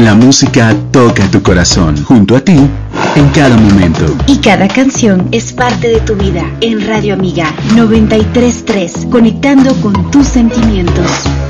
La música toca tu corazón, junto a ti, en cada momento. Y cada canción es parte de tu vida. En Radio Amiga 93.3, conectando con tus sentimientos.